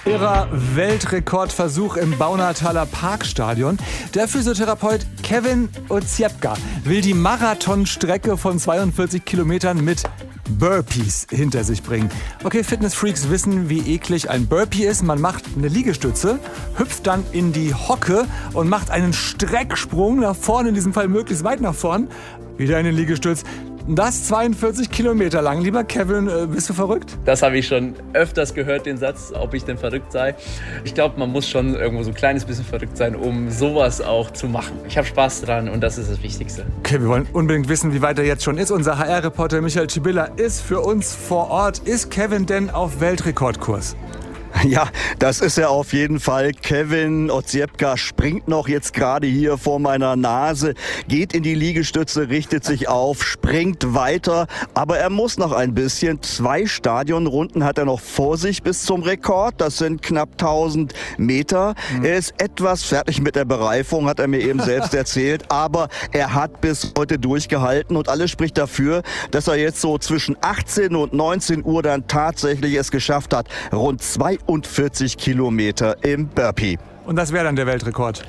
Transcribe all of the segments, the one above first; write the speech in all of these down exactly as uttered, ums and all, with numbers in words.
Ihrer Weltrekordversuch im Baunatal Parkstadion. Der Physiotherapeut Kevin Oziepka will die Marathonstrecke von zweiundvierzig Kilometern mit Burpees hinter sich bringen. Okay, Fitnessfreaks wissen, wie eklig ein Burpee ist. Man macht eine Liegestütze, hüpft dann in die Hocke und macht einen Strecksprung nach vorne, in diesem Fall möglichst weit nach vorn. Wieder in den Liegestütz. Das zweiundvierzig Kilometer lang. Lieber Kevin, äh, bist du verrückt? Das habe ich schon öfters gehört, den Satz, ob ich denn verrückt sei. Ich glaube, man muss schon irgendwo so ein kleines bisschen verrückt sein, um sowas auch zu machen. Ich habe Spaß dran und das ist das Wichtigste. Okay, wir wollen unbedingt wissen, wie weit er jetzt schon ist. Unser H R-Reporter Michael Tschibilla ist für uns vor Ort. Ist Kevin denn auf Weltrekordkurs? Ja, das ist er auf jeden Fall. Kevin Oziepka springt noch jetzt gerade hier vor meiner Nase, geht in die Liegestütze, richtet sich auf, springt weiter, aber er muss noch ein bisschen. Zwei Stadionrunden hat er noch vor sich bis zum Rekord. Das sind knapp tausend Meter. Mhm. Er ist etwas fertig mit der Bereifung, hat er mir eben selbst erzählt, aber er hat bis heute durchgehalten und alles spricht dafür, dass er jetzt so zwischen achtzehn und neunzehn Uhr dann tatsächlich es geschafft hat, rund zweiundvierzig Kilometer im Burpee. Und das wäre dann der Weltrekord?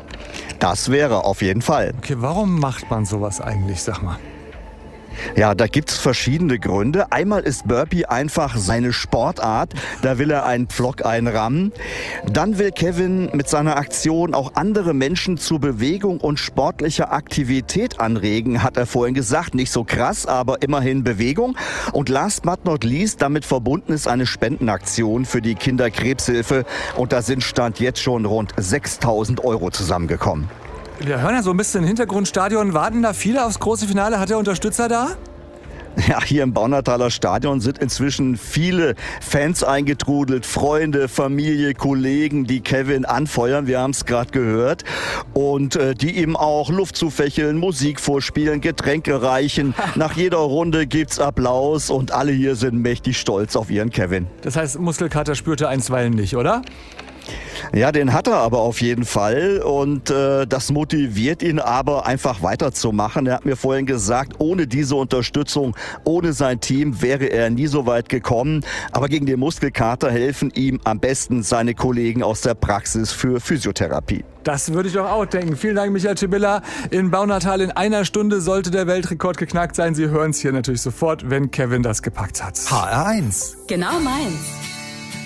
Das wäre auf jeden Fall. Okay, warum macht man sowas eigentlich, sag mal? Ja, da gibt's verschiedene Gründe. Einmal ist Burpee einfach seine Sportart. Da will er einen Pflock einrammen. Dann will Kevin mit seiner Aktion auch andere Menschen zu Bewegung und sportlicher Aktivität anregen, hat er vorhin gesagt. Nicht so krass, aber immerhin Bewegung. Und last but not least, damit verbunden ist eine Spendenaktion für die Kinderkrebshilfe. Und da sind Stand jetzt schon rund sechstausend Euro zusammengekommen. Wir hören ja so ein bisschen im Hintergrundstadion. Warten da viele aufs große Finale? Hat der Unterstützer da? Ja, hier im Baunataler Stadion sind inzwischen viele Fans eingetrudelt, Freunde, Familie, Kollegen, die Kevin anfeuern, wir haben es gerade gehört, und äh, die ihm auch Luft zufächeln, Musik vorspielen, Getränke reichen. Nach jeder Runde gibt's Applaus und alle hier sind mächtig stolz auf ihren Kevin. Das heißt, Muskelkater spürt er einstweilen nicht, oder? Ja, den hat er aber auf jeden Fall und äh, das motiviert ihn aber einfach weiterzumachen. Er hat mir vorhin gesagt, ohne diese Unterstützung, ohne sein Team wäre er nie so weit gekommen. Aber gegen den Muskelkater helfen ihm am besten seine Kollegen aus der Praxis für Physiotherapie. Das würde ich doch auch denken. Vielen Dank, Michael Tschibilla. In Baunatal in einer Stunde sollte der Weltrekord geknackt sein. Sie hören es hier natürlich sofort, wenn Kevin das gepackt hat. H R eins. Genau meins.